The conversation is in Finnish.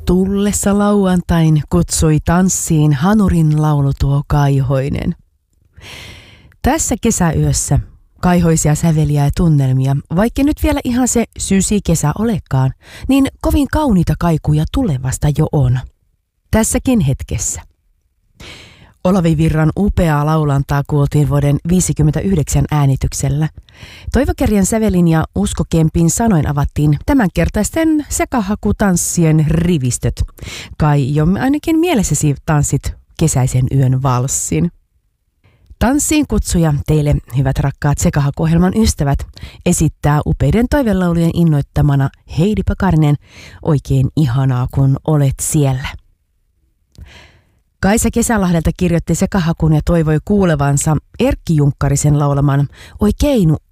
Tullessa lauantain kutsui tanssiin hanurin laulutuo Kaihoinen. Tässä kesäyössä kaihoisia säveliä ja tunnelmia, vaikka nyt vielä ihan se syysikesä olekaan, niin kovin kauniita kaikuja tulevasta jo on. Tässäkin hetkessä. Olavi Virran upeaa laulantaa kuultiin vuoden 1959 äänityksellä. Toivo Kärjän sävelin ja Usko Kempin sanoin avattiin tämänkertaisten sekahakutanssien rivistöt. Kai jo ainakin mielessäsi tanssit kesäisen yön valssin. Tanssiin kutsuja teille, hyvät rakkaat Sekahaku-ohjelman ystävät, esittää upeiden toivelaulujen innoittamana Heidi Pakarinen. Oikein ihanaa, kun olet siellä. Kaisa Kesälahdelta kirjoitti Sekahakun ja toivoi kuulevansa Erkki Junkkarisen laulaman Oi keinu